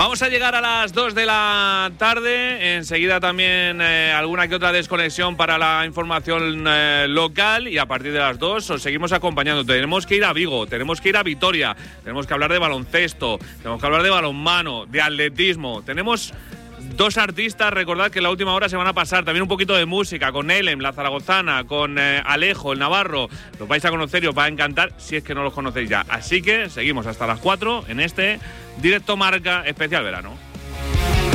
Vamos a llegar a las 2 de la tarde, enseguida también alguna que otra desconexión para la información local, y a partir de las 2 os seguimos acompañando. Tenemos que ir a Vigo, tenemos que ir a Vitoria, tenemos que hablar de baloncesto, tenemos que hablar de balonmano, de atletismo. Tenemos dos artistas, recordad que en la última hora se van a pasar también un poquito de música, con Elem, la zaragozana, con Alejo, el navarro. Los vais a conocer y os va a encantar si es que no los conocéis ya. Así que seguimos hasta las 4 en este Directo Marca Especial Verano.